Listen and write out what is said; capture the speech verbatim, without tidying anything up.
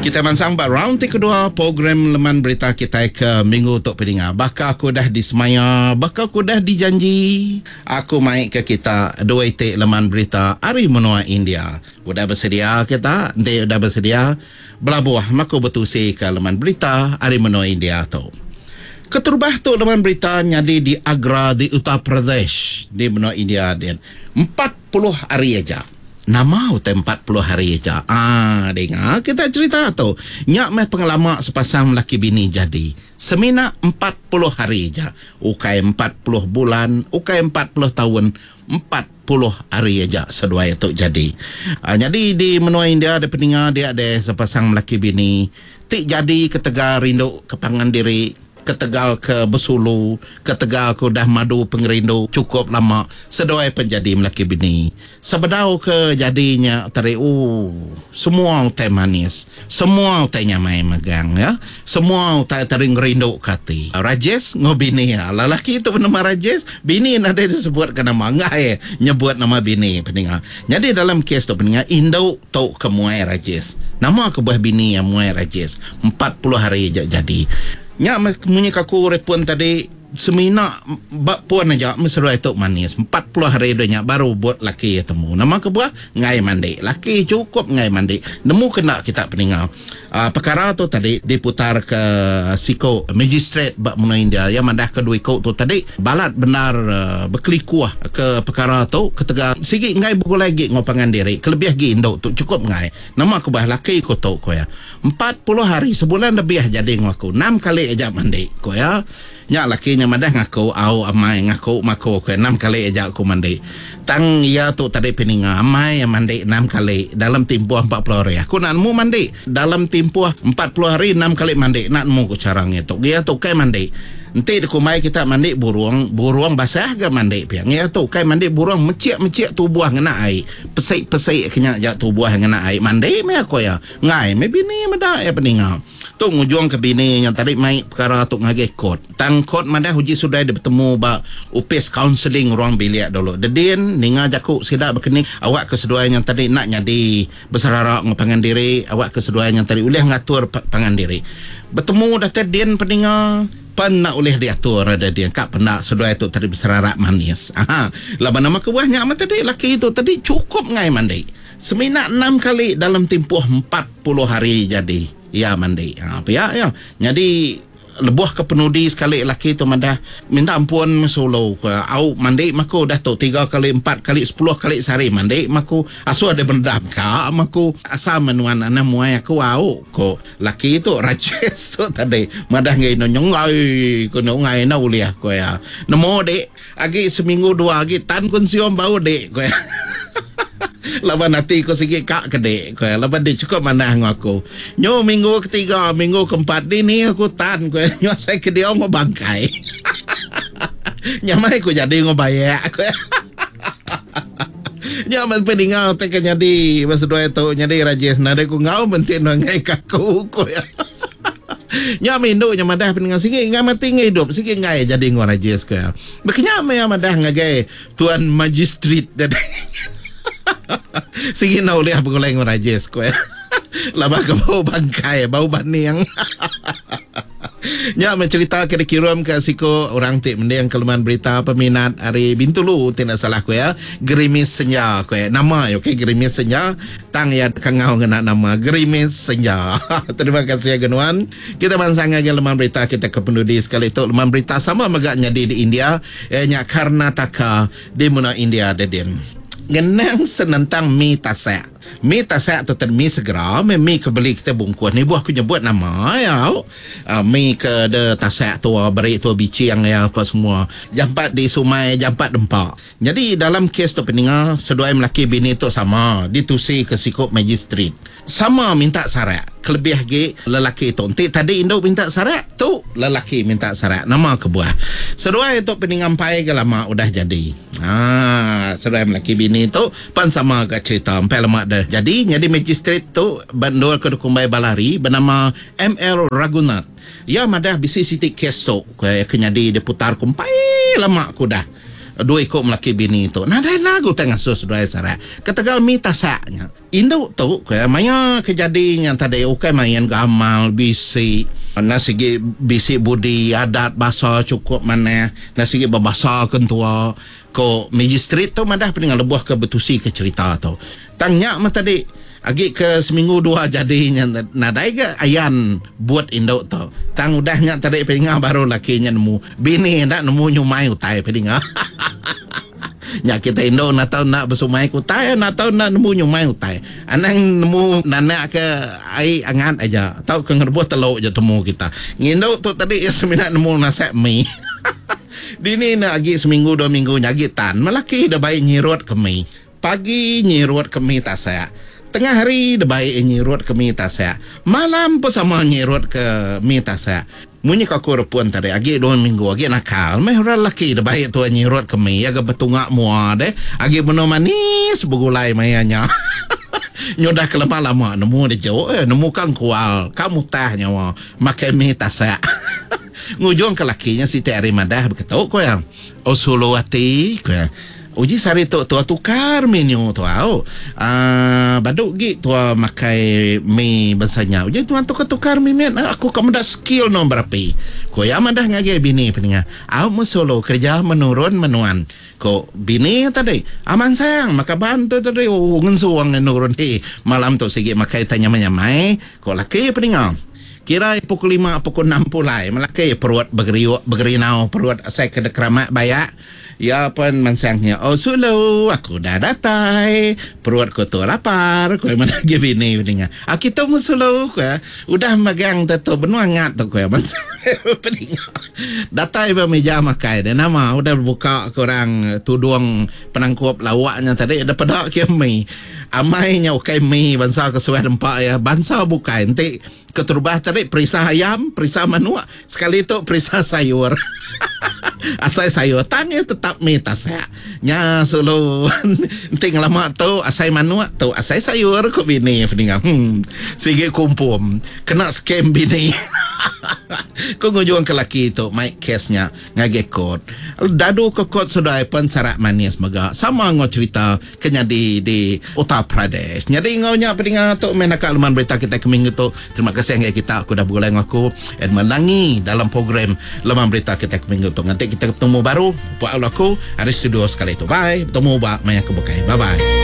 Kita mansang ba round ti kedua program leman berita kita ke minggu untuk pendengar. Bakal aku dah disemaya, bakal aku dah dijanji. Aku mai ke kita dua itik leman berita hari menua India. Udah bersedia kita? Nanti udah bersedia. Belabuah maku betusi ke leman berita hari menua India tu. Keterbah tu leman berita nyadi di Agra di Uttar Pradesh di benua India dan empat puluh hari aja. Nama utai empat puluh hari aja. Ah, dengar kita cerita tu. Nyak meh pengalaman sepasang laki bini jadi. Semina empat puluh hari aja. Ukai empat puluh bulan, ukai empat puluh tahun, empat puluh hari aja sedua itu jadi. Ah, jadi di menua India ada pendengar dia ada sepasang laki bini. Tik jadi ketegar rindu kepangan diri. Ketegal ke Besulu, ketegal ke dah madu pengerindu cukup lama sedoai penjadi melaki bini. Sebedau ke jadinya tadi oh semua utai manis, semua utai nyamai megang ya, semua utai tering rindu kati. Rajes ngobini ya, lelaki itu bernama Rajes, bini ada disebut ke nama ngai nyebut nama bini pendengar. Jadi dalam kes tu pendengar Indo tau ke Muai Rajes. Nama ke buah bini yang Muai Rajes. empat puluh hari jadi. Nya munyi kaku repon tadi semina bak puan aja mesra itu manis empat puluh hari nya baru buat laki temu nama ke buah ngai mandi laki cukup ngai mandi nemu kena kita peninggal uh, perkara tu tadi diputar ke siko magistrate bak menua India yang mandah kedua kau tu tadi balat benar uh, berkelikuah ke perkara tu ketegal sigi ngai buku lagi ngopangan diri kelebih gi indo tu cukup ngai nama ke buah laki ko tu ko ya empat puluh hari sebulan lebih jadi ngaku enam kali aja mandi ko ya nya lakinya madah ngaku au amai ngaku mako ke enam kali aja aku mandi tang ia tu tadi peninga amai yang mandi enam kali dalam tempoh empat puluh hari aku nak mu mandi dalam tempoh empat puluh hari enam kali mandi nak mu ku caranya tu dia tu kai mandi nanti di kumai kita mandi buruang buruang basah ke mandi piang ya tu kai mandi buruang meciak-meciak tubuh ngena air pesai-pesai kena ja tubuh ngena air mandi me aku ya ngai me bini madah ya peninga tu ngujung ke bini yang tadi mai perkara tu ngage kot tang kot madah uji sudah dia bertemu ba upis counselling ruang bilik dulu dedin ninga jakuk sidak berkenik awak keseduaan yang tadi nak nyadi bersararak ngapangan diri awak keseduaan yang tadi boleh ngatur pangan diri bertemu dah tedin peninga pernah oleh diatur ada dia kak pernah sedua itu tadi bersararak manis aha laban nama kebuahnya amat tadi laki itu tadi cukup ngai mandi semina enam kali dalam tempoh empat puluh hari jadi ya mandi ha ya ya jadi lebuh ke penudi sekali laki tu madah minta ampun mesolo ke au mandi maku dah tu tiga kali empat kali sepuluh kali sehari mandi maku asu ada bendam ka maku asa menuan ana muai aku au ko laki tu Rajes tu tadi madah ngai no nyongai ko no ngai na uliah ko ya nemo dek agi seminggu dua agi tan kun siom bau dek ko ya laban nanti ko sikit kak kedek ko laban dia cukup mana aku nyo minggu ketiga minggu keempat ni aku tan ko nyo saya ke dia ngo bangkai nyamai ko jadi ngo bayar ko nyaman peningau tak jadi masa dua itu jadi Rajes nade ko ngau bentin ngai kaku ko ya nya mindo nya madah peningau singi ngai mati ngai hidup singi ngai jadi ngo Rajes ko ya beknya me madah ngagai tuan magistrat tadi sige na uli apa kulay ng Rajes ko eh laba ka bau bangkai bau bani yang nya mencerita kira-kira ke siko orang tik mendiang keluman berita peminat hari Bintulu tidak salah ko ya Gerimis Senja ko ya nama ya okay Gerimis Senja tang ya kangau ngena nama Gerimis Senja terima kasih ya genuan kita bansang lagi leman berita kita ke pendudi sekali itu leman berita sama magaknya di, di India ya nya Karnataka di mana India dedin genang senentang mi tasak mi tasak tu mi segera mi kebeli kita bungkus ni buah aku nyebut nama ya uh, mi ke de tasak tu beri tu bici yang ya apa semua jampat di Sumai jampat dempak jadi dalam kes tu peninga sedua melaki bini tu sama ditusi ke sikop magistrat sama minta syarat kelebih lagi lelaki tu nanti tadi Indo minta syarat tu lelaki minta syarat nama kebuah sedua itu peningampai ke lama udah jadi ah sedua melaki bini tu pan sama ke cerita sampai lemak dah jadi jadi magistrat tu bandar ke Dukumbai Balari bernama M L Ragunath ya madah bisi sitik kes tu ke kenyadi dia putar kumpai lama aku dah dua ikut melaki bini tu. Nah, dah lagu tengah sus dua sarat. Ketegal mi tasaknya. Indo tu kaya maya kejadian yang tadi ukai main gamal bisi. Nah segi bisi budi adat bahasa cukup mana. Nah segi berbahasa kentua. Ko magistrat tu madah peningan lebuh ke betusi ke cerita tu. Tanya mah tadi agi ke seminggu dua jadinya nadai ke ayan buat induk tu. Tang udah nyak tadi peningan baru lakinya nemu. Bini nak nemu nyumai utai peningan. Nya kita Indo nak tahu nak bersumai kutai, nak tahu nak nemu nyumai utai. Anang nemu nanak ke ai angan aja. Tahu ke ngerbuat teluk je temu kita. Ngindo tu tadi ya semina nemu nasi mi. Dini nak agi seminggu dua minggu nyagi tan. Malaki dah baik nyirut ke mi. Pagi nyirut ke mi tak saya. Tengah hari dah baik nyirut ke mi tak saya. Malam pun sama nyirut ke mi tak saya. Munyi kaku repuan tadi agi dua minggu agi nakal meh orang laki dah baik tu nyirut ke mi agak betungak mua deh agi benar manis begulai mayanya. Nyodah ke lama-lama nemu dia jauh eh nemu kang kual kamu tah nyawa makai mi tak saya. Ngujung ke lakinya si Teri Madah berkata ko yang o sulawati ko yang uji sari tu tua tukar menu tu au ah baduk gi tua makai mi basanya uji tuan tukar tukar mi men aku kamu dah skill no berapi ko ya madah ngage bini peninga au musolo kerja menurun menuan ko bini tadi aman sayang maka bantu tadi oh ngensuang menurun he malam tu segi makai tanya menyamai ko laki peninga kira pukul lima pukul enam pulai melaki perut bergeriuk bergerinau perut saya kena keramat bayak ya pun mansangnya oh sulu aku dah datai perutku tu lapar kau mana lagi bini peninga ah kita mu sulu kau udah megang tu benua ngat tu kau mansang peninga datai ba meja makai dan nama udah buka kurang tudung penangkup lawaknya tadi ada pedak ke mi amainya ukai mi bangsa kesuai dempak ya bangsa bukai nanti keturubah tadi perisa ayam perisa manua sekali itu perisa sayur. Asai sayur tanya tetap mita saya nya solo ting lama tu asai manua tu asai sayur ko bini peninga hmm sige kumpum kena scam bini. Ko ngujung ke laki tu mai case-nya ngagekot dadu ke kot sudah pun sarak manis maga sama ngo cerita kenya di di Uttar Pradesh nyadi ngaunya peninga tu menaka luman berita kita ke minggu tu terima kasih yang kita aku dah boleh ngaku dan melangi dalam program luman berita kita ke minggu tu nanti kita ketemu baru buat aku ada studio sekali tu bye bertemu ba maya kebukai bye bye.